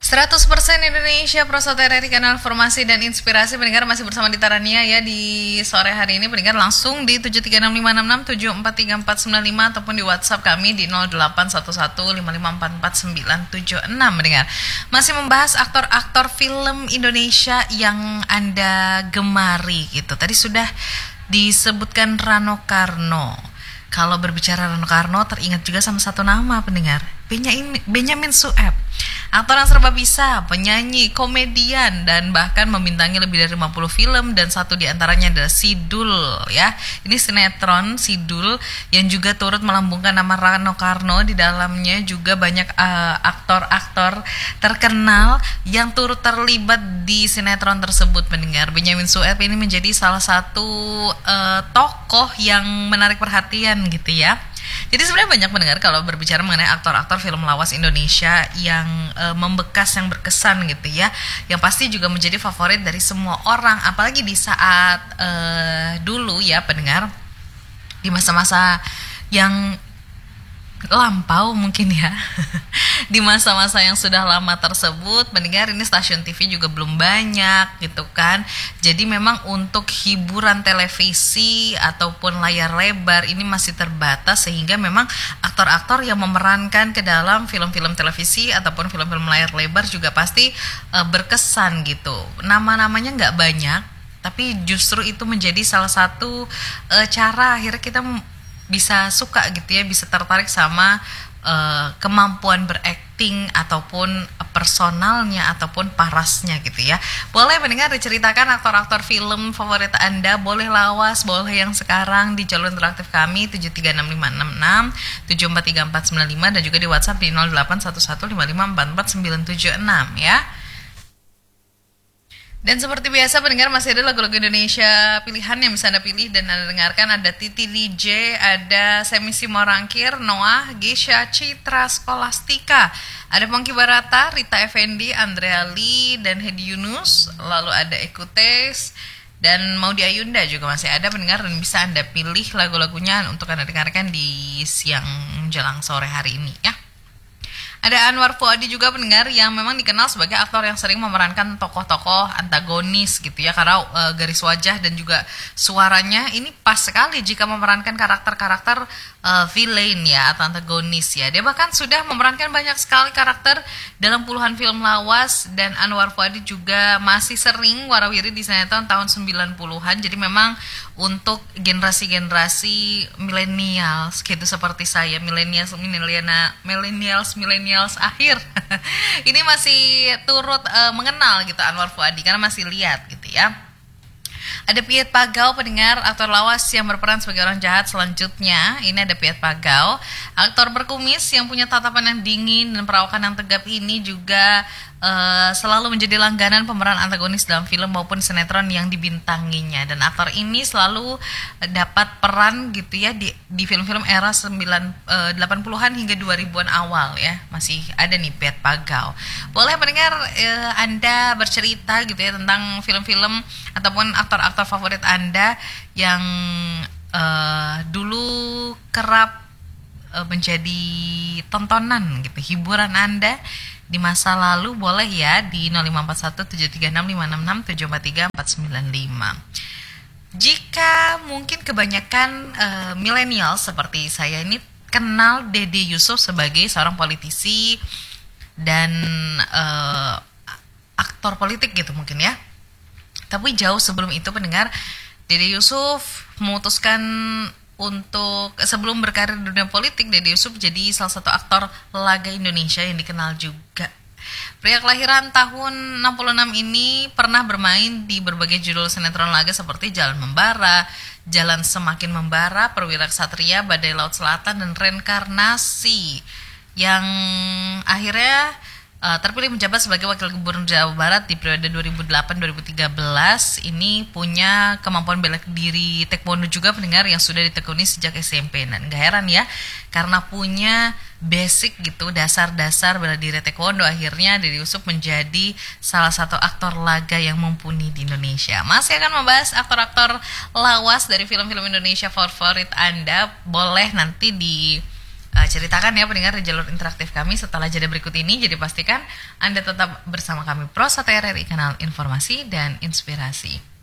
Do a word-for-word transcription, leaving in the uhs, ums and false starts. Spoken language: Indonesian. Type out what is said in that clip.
seratus persen Indonesia Prosotere di kanal Informasi dan Inspirasi. Pendengar masih bersama di Tarania ya di sore hari ini. Pendengar langsung di tujuh tiga enam lima enam enam tujuh empat tiga empat sembilan lima ataupun di WhatsApp kami di nol delapan satu satu lima lima empat empat sembilan tujuh enam. Pendengar masih membahas aktor-aktor film Indonesia yang Anda gemari gitu. Tadi sudah disebutkan Rano Karno. Kalau berbicara Rano Karno teringat juga sama satu nama pendengar, Benyamin, Benyamin Sueb. Aktor yang serba bisa, penyanyi, komedian, dan bahkan membintangi lebih dari lima puluh film, dan satu diantaranya adalah Sidul ya. Ini sinetron Sidul yang juga turut melambungkan nama Rano Karno. Di dalamnya juga banyak uh, aktor-aktor terkenal yang turut terlibat di sinetron tersebut pendengar. Benyamin Sueb ini menjadi salah satu uh, tokoh yang menarik perhatian gitu ya. Jadi sebenarnya banyak pendengar kalau berbicara mengenai aktor-aktor film lawas Indonesia yang e, membekas, yang berkesan gitu ya, yang pasti juga menjadi favorit dari semua orang, apalagi di saat e, dulu ya pendengar, di masa-masa yang lampau mungkin ya. Di masa-masa yang sudah lama tersebut pendengar, ini stasiun T V juga belum banyak gitu kan. Jadi memang untuk hiburan televisi ataupun layar lebar ini masih terbatas, sehingga memang aktor-aktor yang memerankan ke dalam film-film televisi ataupun film-film layar lebar juga pasti uh, berkesan gitu. Nama-namanya nggak banyak, tapi justru itu menjadi salah satu uh, cara akhirnya kita bisa suka gitu ya, bisa tertarik sama uh, kemampuan berakting ataupun personalnya ataupun parasnya gitu ya. Boleh mendengar diceritakan aktor-aktor film favorit Anda, boleh lawas, boleh yang sekarang di jalur interaktif kami tujuh tiga enam lima enam enam tujuh empat tiga empat sembilan lima dan juga di WhatsApp di nol delapan satu satu lima lima empat empat sembilan tujuh enam ya. Dan seperti biasa pendengar, masih ada lagu-lagu Indonesia pilihan yang bisa Anda pilih dan Anda dengarkan. Ada Titi D J, ada Semisi Morangkir, Noah, Gesha, Citra, Skolastika, ada Pongki Barata, Rita Effendi, Andrea Lee, dan Hedi Yunus. Lalu ada Ekutes dan Maudi Ayunda juga masih ada pendengar, dan bisa Anda pilih lagu-lagunya untuk Anda dengarkan di siang menjelang sore hari ini ya. Ada Anwar Fuadi juga pendengar, yang memang dikenal sebagai aktor yang sering memerankan tokoh-tokoh antagonis gitu ya, karena e, garis wajah dan juga suaranya ini pas sekali jika memerankan karakter-karakter e, villain ya atau antagonis ya. Dia bahkan sudah memerankan banyak sekali karakter dalam puluhan film lawas, dan Anwar Fuadi juga masih sering warawiri di sinetron tahun sembilan puluhan. Jadi memang untuk generasi-generasi millennials gitu seperti saya, millennials, milenial, millennials, millennials akhir. Ini masih turut uh, mengenal gitu Anwar Fuadi karena masih lihat gitu ya. Ada Piet Pagau pendengar, aktor lawas yang berperan sebagai orang jahat selanjutnya. Ini ada Piet Pagau, aktor berkumis yang punya tatapan yang dingin dan perawakan yang tegap ini juga uh, selalu menjadi langganan pemeran antagonis dalam film maupun sinetron yang dibintanginya. Dan aktor ini selalu dapat peran gitu ya di, di film-film era sembilan, uh, delapan puluhan hingga dua ribuan awal ya. Masih ada nih Piet Pagau. Boleh pendengar uh, Anda bercerita gitu ya tentang film-film ataupun aktor-aktor favorit Anda yang uh, dulu kerap uh, menjadi tontonan gitu, hiburan Anda di masa lalu. Boleh ya di nol lima empat satu tujuh tiga enam lima enam enam tujuh empat tiga empat sembilan lima. Jika mungkin kebanyakan uh, milenial seperti saya ini kenal Dede Yusuf sebagai seorang politisi dan uh, aktor politik gitu mungkin ya. Tapi jauh sebelum itu pendengar, Dede Yusuf memutuskan untuk sebelum berkarir di dunia politik, Dede Yusuf jadi salah satu aktor laga Indonesia yang dikenal juga. Pria kelahiran tahun enam puluh enam ini pernah bermain di berbagai judul sinetron laga seperti Jalan Membara, Jalan Semakin Membara, Perwira Ksatria, Badai Laut Selatan, dan Reinkarnasi, yang akhirnya Uh, terpilih menjabat sebagai Wakil Gubernur Jawa Barat di periode dua ribu delapan sampai dua ribu tiga belas. Ini punya kemampuan bela diri taekwondo juga pendengar, yang sudah ditekuni sejak S M P. Dan gak heran ya, karena punya basic gitu, dasar-dasar bela diri taekwondo, akhirnya Dede Yusuf menjadi salah satu aktor laga yang mumpuni di Indonesia. Masih akan membahas aktor-aktor lawas dari film-film Indonesia favorit Anda. Boleh nanti di uh, ceritakan ya pendengar di jalur interaktif kami setelah jeda berikut ini. Jadi pastikan Anda tetap bersama kami Pro satu R R I, kanal informasi dan inspirasi.